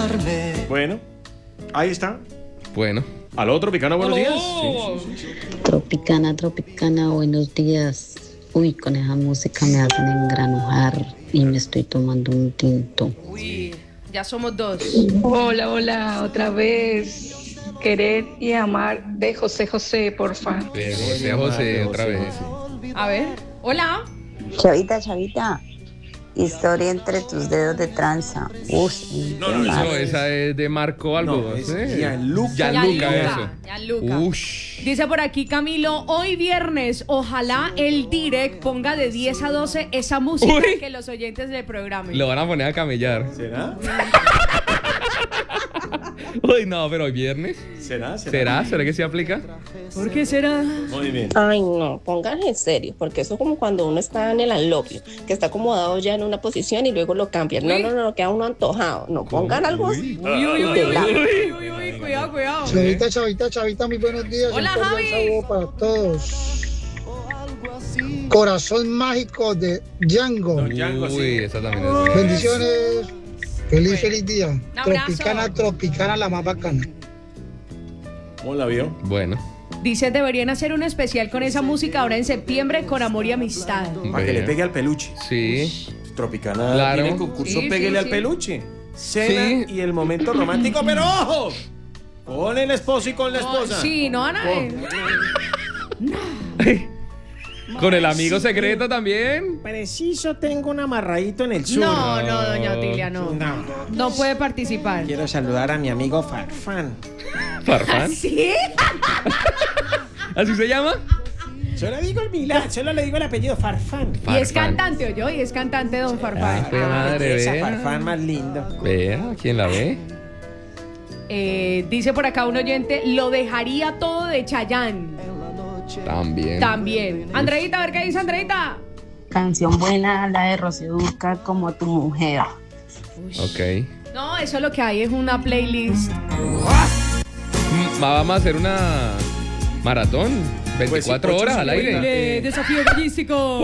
Bueno, ahí está. Bueno. Aló, Tropicana, buenos días. Sí. Tropicana, buenos días. Uy, con esa música me hacen engranujar y me estoy tomando un tinto. Uy, ya somos dos. Hola, otra vez. Querer y amar de José José, porfa. De José, otra vez. A ver, hola. Chavita, historia entre tus dedos de tranza. No, esa es de Marco algo. No, es ¿sí? Gianluca, eso. Gianluca. Ush. Dice por aquí Camilo, hoy viernes, ojalá el direct ponga de 10 a 12 esa música Uy. que los oyentes del programa. Lo van a poner a camellar. ¿Será? Uy, no, pero hoy viernes. ¿Será? ¿Será que se aplica? ¿Por qué será? Muy bien. Ay, no, pónganse en serio, porque eso es como cuando uno está en el alopio, que está acomodado ya en una posición y luego lo cambian. No, queda uno antojado. No, pongan algo así. Uy, cuidado. Chavita, muy buenos días. Hola, Un cordial Javi. saludo para todos. Corazón mágico de Django. Don Django, sí. Uy, esa también es buena. Bendiciones. Feliz día. abrazo. Tropicana, la más bacana. ¿Cómo la vio? Bueno. Dice, deberían hacer un especial con esa música ahora en septiembre con amor y amistad. Para que le pegue al peluche. Sí. Tropicana Claro. tiene el concurso Sí, Péguele sí, al sí. peluche. Cena Sí. y el momento romántico, pero ¡ojo! Con el esposo y con la esposa. Sí, no, Ana. Con el amigo secreto también. Preciso tengo un amarradito en el sur. No, doña Otilia, no. No puede participar. Quiero saludar a mi amigo Farfán. ¿Farfán? ¿Sí? ¿Así se llama? Solo le digo el apellido Farfán. Y es Farfán. cantante, ¿oyó? Y es cantante, don Farfán. Qué madre, esa vea. Farfán más lindo. Vea, ¿quién la ve? Dice por acá un oyente, lo dejaría todo de Chayanne. También. Andreita, a ver qué dice Andreita. Canción buena, la de Rocío Dúrcal, como tu mujer. Ok. No, eso lo que hay es una playlist. Vamos a hacer una maratón. 24 Pues, horas al 8:50. aire. Desafío ballístico.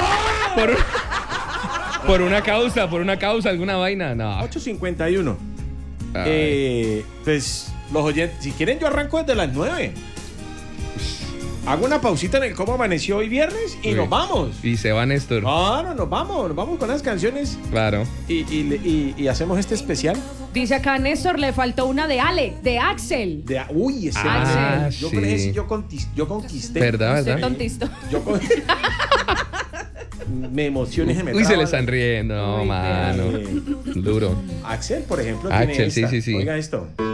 Por una causa, alguna vaina. No. 8:51. Ay. Pues los oyentes, si quieren yo arranco desde las 9. Hago una pausita en el cómo amaneció hoy viernes y Uy. nos vamos. Y se va Néstor. Claro, nos vamos con las canciones Claro. y hacemos este especial. Dice acá Néstor, le faltó una de Axel. Uy, ese Ah, man. sí. Yo con ese sí yo conquisté. ¿Verdad? Usted tontisto. Me emocioné y se me Uy, se traba le la- están riendo. No, Uy, mano. Eh, Duro. Axel, por ejemplo, Axel, tiene esta. sí. Oiga esto.